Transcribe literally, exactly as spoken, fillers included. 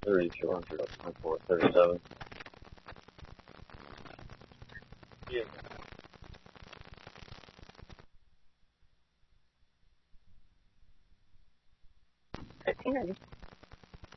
thirty-two hundred up twenty-four thirty-seven. Yeah. Fifteen ninety.